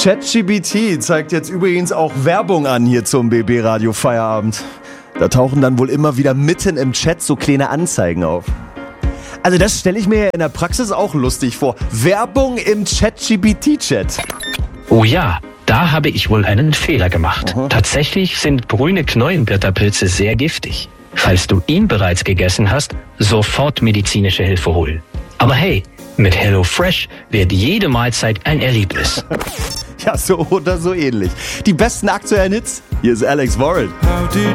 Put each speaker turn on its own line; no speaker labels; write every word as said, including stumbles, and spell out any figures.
ChatGPT zeigt jetzt übrigens auch Werbung an hier zum B B Radio Feierabend. Da tauchen dann wohl immer wieder mitten im Chat so kleine Anzeigen auf. Also das stelle ich mir in der Praxis auch lustig vor. Werbung im ChatGPT-Chat.
Oh ja, da habe ich wohl einen Fehler gemacht. Aha. Tatsächlich sind grüne Knollenblätterpilze sehr giftig. Falls du ihn bereits gegessen hast, sofort medizinische Hilfe holen. Aber hey, mit HelloFresh wird jede Mahlzeit ein Erlebnis.
Ja, so oder so ähnlich. Die besten aktuellen Hits. Hier ist Alex Warren.